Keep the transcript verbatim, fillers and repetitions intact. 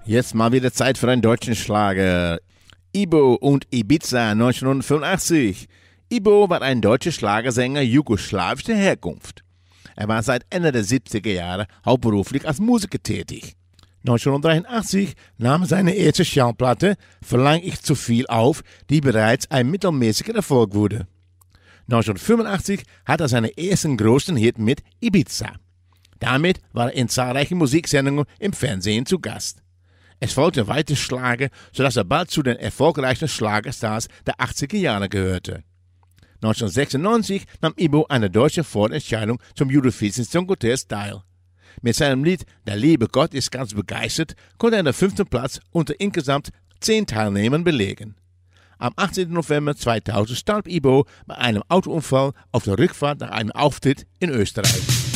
Jetzt mal wieder Zeit für einen deutschen Schlager. Ibo und Ibiza neunzehnhundertfünfundachtzig. Ibo war ein deutscher Schlagersänger jugoslawischer Herkunft. Er war seit Ende der siebziger Jahre hauptberuflich als Musiker tätig. neunzehnhundertdreiundachtzig nahm er seine erste Schallplatte Verlang ich zu viel auf, die bereits ein mittelmäßiger Erfolg wurde. neunzehnhundertfünfundachtzig hat er seinen ersten großen Hit mit Ibiza. Damit war er in zahlreichen Musiksendungen im Fernsehen zu Gast. Es folgten weitere Schlager, sodass er bald zu den erfolgreichsten Schlagerstars der achtziger Jahre gehörte. neunzehnhundertsechsundneunzig nahm Ibo an der deutschen Vorentscheidung zum Eurovision Song Contest teil. Mit seinem Lied Der liebe Gott ist ganz begeistert konnte er den fünften Platz unter insgesamt zehn Teilnehmern belegen. Am achtzehnten November zweitausend starb Ibo bei einem Autounfall auf der Rückfahrt nach einem Auftritt in Österreich.